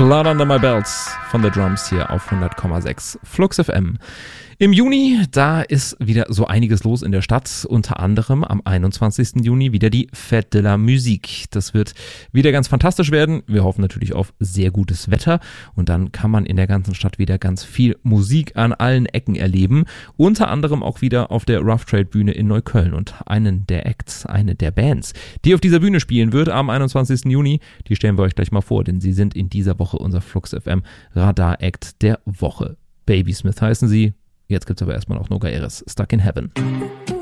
Blood Under My Belt von The Drums hier auf 100,6 Flux FM. Im Juni, da ist wieder so einiges los in der Stadt, unter anderem am 21. Juni wieder die Fête de la Musique. Das wird wieder ganz fantastisch werden. Wir hoffen natürlich auf sehr gutes Wetter und dann kann man in der ganzen Stadt wieder ganz viel Musik an allen Ecken erleben. Unter anderem auch wieder auf der Rough Trade Bühne in Neukölln und eine der Bands, die auf dieser Bühne spielen wird am 21. Juni, die stellen wir euch gleich mal vor, denn sie sind in dieser Woche unser Flux FM Radar Act der Woche. Babysmith heißen sie. Jetzt gibt's aber erstmal noch Noga Eres, Stuck in Heaven.